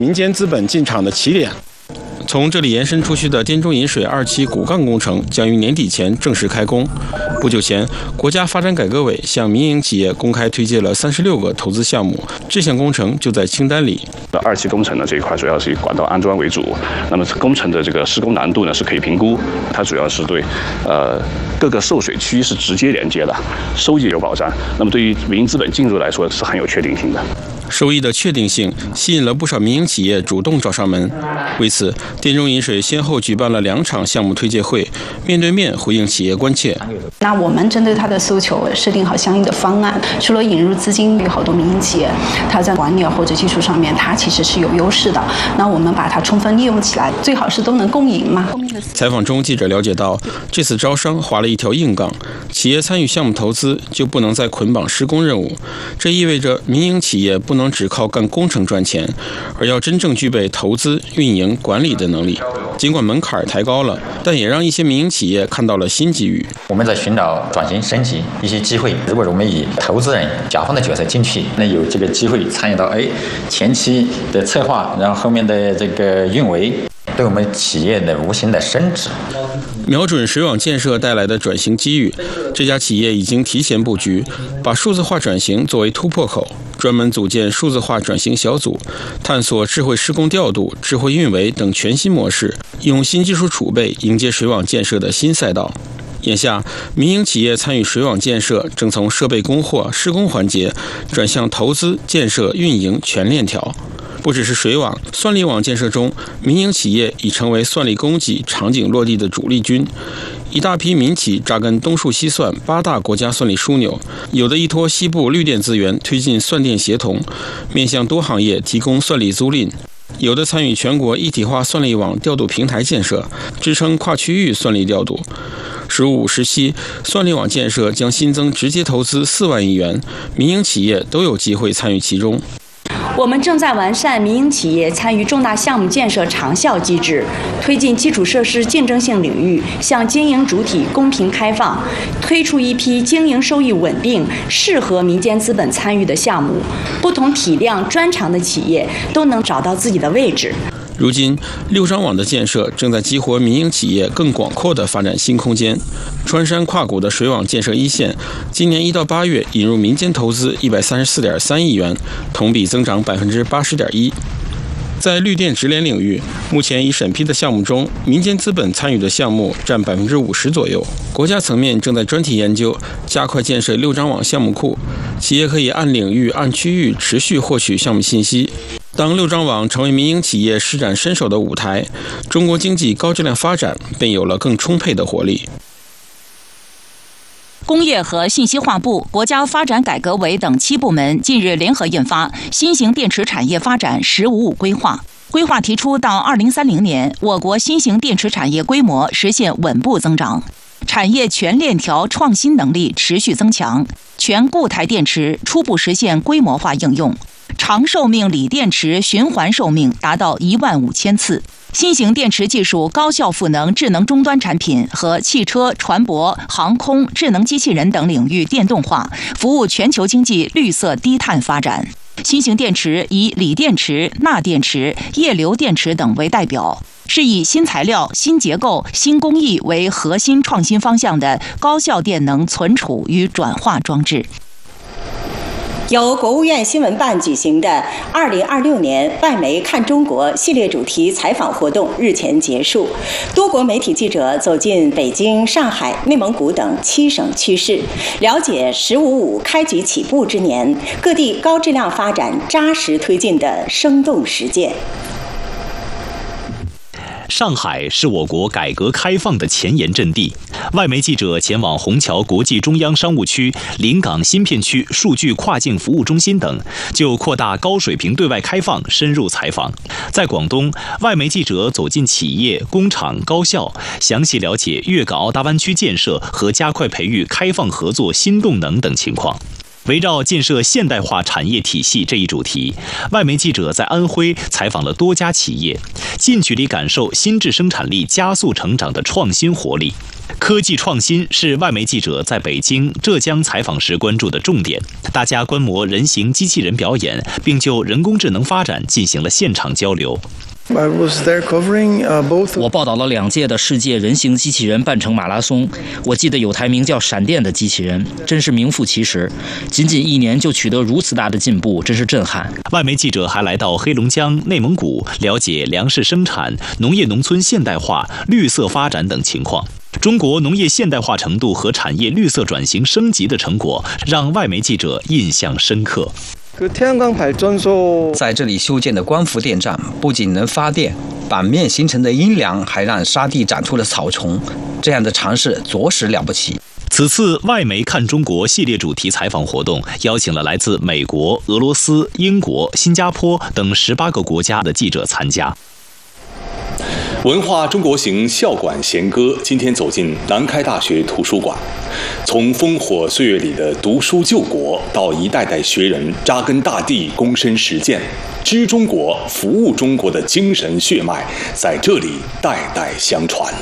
民间资本进场的起点。从这里延伸出去的滇中引水2期骨干工程将于年底前正式开工。不久前，国家发展改革委向民营企业公开推介了36个投资项目，这项工程就在清单里。 2期工程呢这一块主要是以管道安装为主，那么工程的这个施工难度呢是可以评估，它主要是对各个受水区是直接连接的，收益有保障。那么对于民营资本进入来说是很有确定性的。 收益的确定性吸引了不少民营企业主动找上门。为此，滇中引水先后举办了2场项目推介会，面对面回应企业关切。 那我们针对他的诉求设定好相应的方案，除了引入资金，有好多民营企业，它在管理或者技术上面，它其实是有优势的。那我们把它充分利用起来，最好是都能共赢嘛。 采访中，记者了解到，这次招商划了一条硬杠，企业参与项目投资就不能再捆绑施工任务，这意味着民营企业不能只靠干工程赚钱，而要真正具备投资、运营、管理的能力。尽管门槛抬高了，但也让一些民营企业看到了新机遇。 我们在寻找转型升级一些机会，如果我们以投资人、甲方的角色进去，那有这个机会参与到前期的策划，然后后面的这个运维，对我们企业的无形的升值。 瞄准水网建设带来的转型机遇，这家企业已经提前布局，把数字化转型作为突破口，专门组建数字化转型小组，探索智慧施工调度、智慧运维等全新模式，用新技术储备迎接水网建设的新赛道。眼下，民营企业参与水网建设，正从设备供货、施工环节转向投资、建设、运营全链条。不只是水网，算力网建设中，民营企业已成为算力供给、场景落地的主力军。一大批民企扎根东数西算8大国家算力枢纽，有的依托西部绿电资源推进算电协同，面向多行业提供算力租赁；有的参与全国一体化算力网调度平台建设，支撑跨区域算力调度。15、17算力网建设将新增直接投资4万亿元，民营企业都有机会参与其中。 我们正在完善民营企业参与重大项目建设长效机制，推进基础设施竞争性领域向经营主体公平开放，推出一批经营收益稳定、适合民间资本参与的项目，不同体量、专长的企业都能找到自己的位置。 如今，6张网的建设正在激活民营企业更广阔的发展新空间。穿山跨谷的水网建设一线，今年1到8月引入民间投资134.3亿元，同比增长80.1%。在绿电直连领域，目前已审批的项目中，民间资本参与的项目占50%左右。国家层面正在专题研究，加快建设6张网项目库，企业可以按领域、按区域持续获取项目信息。当6张网成为民营企业施展身手的舞台，中国经济高质量发展便有了更充沛的活力。 工业和信息化部、国家发展改革委等7部门近日联合印发《新型电池产业发展“十五五”规划》。规划提出，到2030年，我国新型电池产业规模实现稳步增长，产业全链条创新能力持续增强，全固态电池初步实现规模化应用，长寿命锂电池循环寿命达到15000次。新型电池技术高效赋能智能终端产品和汽车、船舶、航空、智能机器人等领域电动化，服务全球经济绿色低碳发展。新型电池以锂电池、钠电池、液流电池等为代表，是以新材料、新结构、新工艺为核心创新方向的高效电能存储与转化装置。 由国务院新闻办举行的2026年外媒看中国系列主题采访活动日前结束，多国媒体记者走进北京、上海、内蒙古等7省区市，了解“15五”开局起步之年，各地高质量发展扎实推进的生动实践。 上海是我国改革开放的前沿阵地，外媒记者前往虹桥国际中央商务区、临港新片区数据跨境服务中心等，就扩大高水平对外开放深入采访。在广东，外媒记者走进企业、工厂、高校，详细了解粤港澳大湾区建设和加快培育开放合作新动能等情况。围绕建设现代化产业体系这一主题，外媒记者在安徽采访了多家企业， 近距离感受新质生产力加速成长的创新活力。科技创新是外媒记者在北京、浙江采访时关注的重点。大家观摩人形机器人表演，并就人工智能发展进行了现场交流。 我报道了2届的世界人形机器人半程马拉松。我记得有台名叫闪电的机器人，真是名副其实。仅仅1年就取得如此大的进步，真是震撼。 外媒记者还来到黑龙江、内蒙古，了解粮食生产、农业农村现代化、绿色发展等情况。中国农业现代化程度和产业绿色转型升级的成果，让外媒记者印象深刻。 在这里修建的光伏电站不仅能发电，板面形成的阴凉还让沙地长出了草丛，这样的尝试着实了不起。 此次外媒看中国系列主题采访活动邀请了来自美国、俄罗斯、英国、新加坡等18个国家的记者参加。 文化中国行校馆弦歌今天走进南开大学图书馆，从烽火岁月里的读书救国，到一代代学人扎根大地、躬身实践，知中国、服务中国的精神血脉在这里代代相传。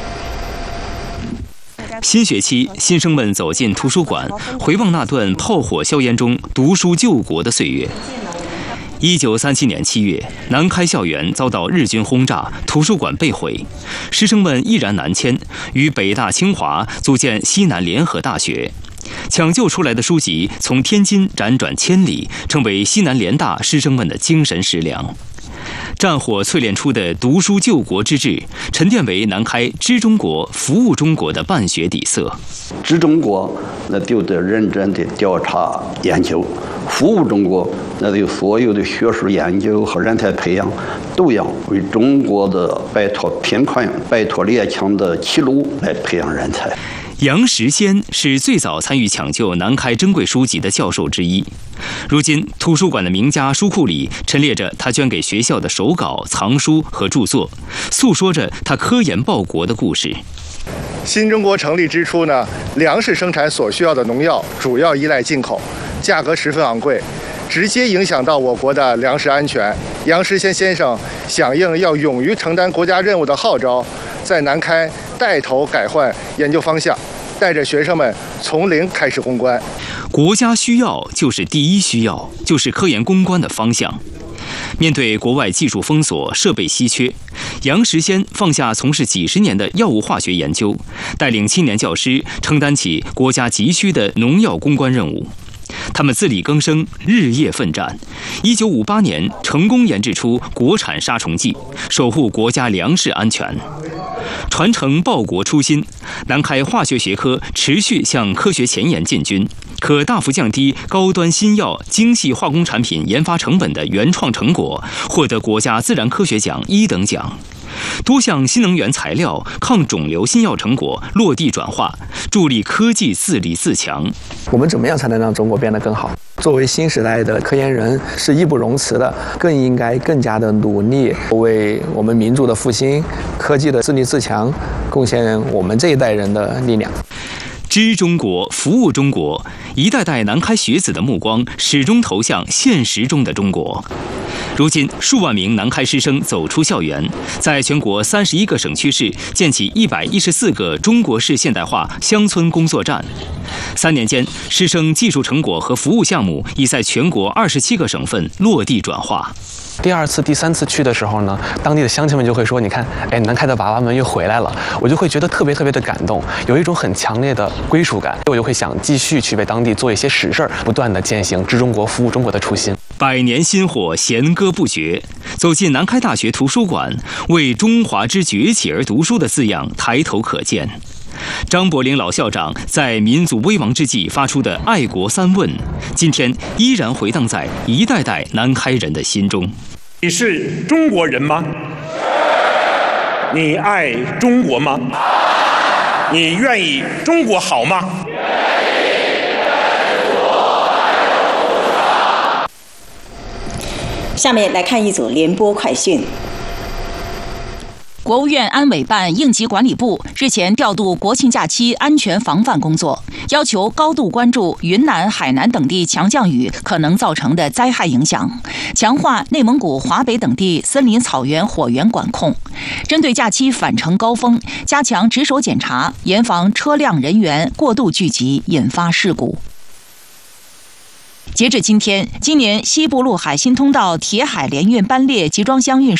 新学期，新生们走进图书馆，回望那段炮火硝烟中读书救国的岁月。1937年7月，南开校园遭到日军轰炸，图书馆被毁，师生们毅然南迁，与北大、清华组建西南联合大学。抢救出来的书籍从天津辗转千里，成为西南联大师生们的精神食粮。战火淬炼出的读书救国之志，沉淀为南开知中国、服务中国的办学底色。 知中国，那就得认真的调查研究；服务中国，那就所有的学术研究和人才培养，都要为中国的摆脱贫困、摆脱列强的歧路来培养人才。 杨时先是最早参与抢救南开珍贵书籍的教授之一。如今，图书馆的名家书库里陈列着他捐给学校的手稿、藏书和著作，诉说着他科研报国的故事。 新中国成立之初呢，粮食生产所需要的农药主要依赖进口，价格十分昂贵，直接影响到我国的粮食安全。杨时先先生响应要勇于承担国家任务的号召，在南开带头改换研究方向，带着学生们从零开始攻关。 国家需要就是第一需要，就是科研攻关的方向。面对国外技术封锁、设备稀缺，杨时先放下从事几10年的药物化学研究，带领青年教师承担起国家急需的农药攻关任务。他们自力更生，日夜奋战。1958年，成功研制出国产杀虫剂，守护国家粮食安全。传承报国初心，南开化学学科持续向科学前沿进军，可大幅降低高端新药、精细化工产品研发成本的原创成果，获得国家自然科学奖1等奖。多项新能源材料、抗肿瘤新药成果落地转化，助力科技自立自强。 我们怎么样才能让中国变得更好？作为新时代的科研人，是义不容辞的，更应该更加的努力，为我们民族的复兴、科技的自立自强，贡献我们这一代人的力量。 知中国，服务中国，一代代南开学子的目光始终投向现实中的中国。如今，数万名南开师生走出校园，在全国31个省区市建起114个中国式现代化乡村工作站。3年间，师生技术成果和服务项目已在全国27个省份落地转化。 第2次、第3次去的时候呢，当地的乡亲们就会说：“你看，南开的娃娃们又回来了。”我就会觉得特别的感动，有一种很强烈的归属感。我就会想继续去为当地做一些实事儿，不断的践行知中国、服务中国的初心。 百年薪火，弦歌不绝。走进南开大学图书馆，为中华之崛起而读书的字样抬头可见。张伯苓老校长在民族危亡之际发出的爱国3问，今天依然回荡在一代代南开人的心中。 你是中国人吗？你爱中国吗？你愿意中国好吗？ 下面来看一组联播快讯。 国务院安委办应急管理部日前调度国庆假期安全防范工作，要求高度关注云南、海南等地强降雨可能造成的灾害影响，强化内蒙古、华北等地森林草原火源管控。针对假期返程高峰，加强值守检查，严防车辆人员过度聚集引发事故。截至今天，今年西部陆海新通道铁海联运班列集装箱运输